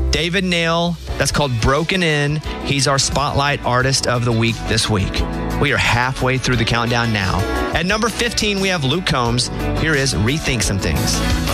David Nail, that's called Broken In. He's our Spotlight Artist of the Week this week. We are halfway through the countdown now. At number 15, we have Luke Combs. Here is Rethink Some Things.